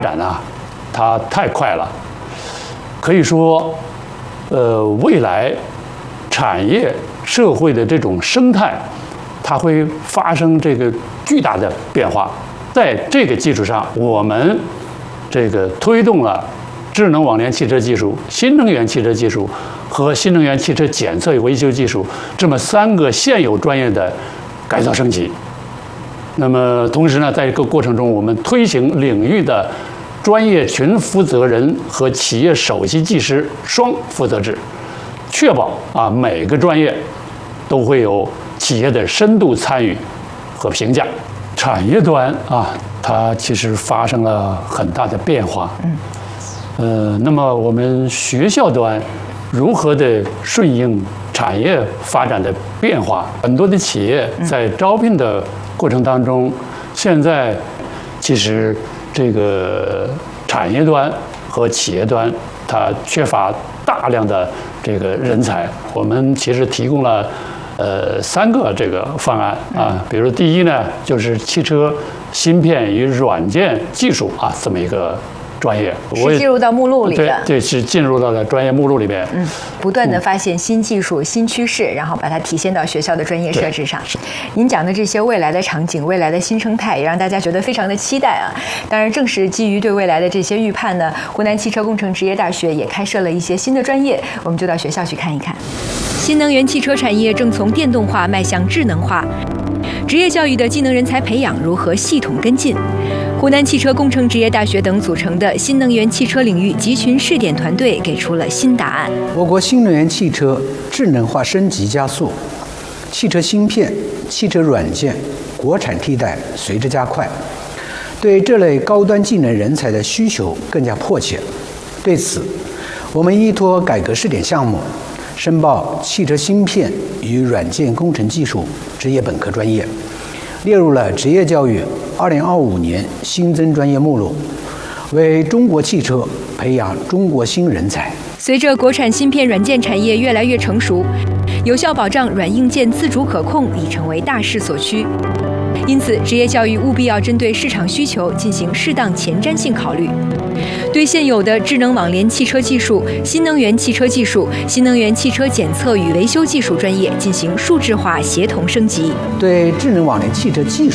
展啊，它太快了，可以说，未来产业社会的这种生态，它会发生这个巨大的变化。在这个基础上，我们这个推动了智能网联汽车技术、新能源汽车技术和新能源汽车检测与维修技术这么3个现有专业的改造升级。那么同时呢，在这个过程中，我们推行领域的专业群负责人和企业首席技师双负责制，确保每个专业都会有企业的深度参与和评价。产业端它其实发生了很大的变化。那么我们学校端如何的顺应产业发展的变化？很多的企业在招聘的过程当中，现在其实这个产业端和企业端它缺乏大量的这个人才。我们其实提供了3个这个方案比如第一呢，就是汽车芯片与软件技术这么一个专业， 是进入到目录里的。 对，是进入到了专业目录里面。 不断的发现新技术、新趋势，然后把它体现到学校的专业设置上。您讲的这些未来的场景、未来的新生态，也让大家觉得非常的期待啊。当然，正是基于对未来的这些预判呢，湖南汽车工程职业大学也开设了一些新的专业，我们就到学校去看一看。新能源汽车产业正从电动化迈向智能化，职业教育的技能人才培养如何系统跟进？湖南汽车工程职业大学等组成的新能源汽车领域集群试点团队给出了新答案。 我国新能源汽车智能化升级加速，汽车芯片、汽车软件国产替代随之加快，对这类高端技能人才的需求更加迫切。对此，我们依托改革试点项目，申报汽车芯片与软件工程技术职业本科专业，列入了职业教育2025年新增专业目录，为中国汽车培养中国新人才。 随着国产芯片软件产业越来越成熟，有效保障软硬件自主可控已成为大势所趋。因此，职业教育务必要针对市场需求进行适当前瞻性考虑，对现有的智能网联汽车技术、新能源汽车技术、新能源汽车检测与维修技术专业进行数字化协同升级， 对智能网联汽车技术